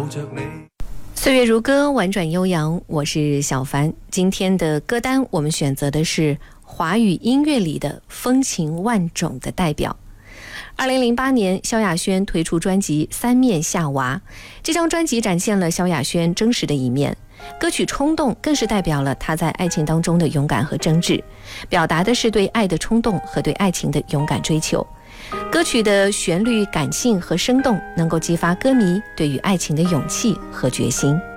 岁月如歌，婉转悠扬，我是小凡。今天的歌单我们选择的是华语音乐里的风情万种的代表。2008年，萧亚轩推出专辑《三面夏娃》，这张专辑展现了萧亚轩真实的一面。歌曲《冲动》更是代表了她在爱情当中的勇敢和真挚，表达的是对爱的冲动和对爱情的勇敢追求。歌曲的旋律感性和生动，能够激发歌迷对于爱情的勇气和决心。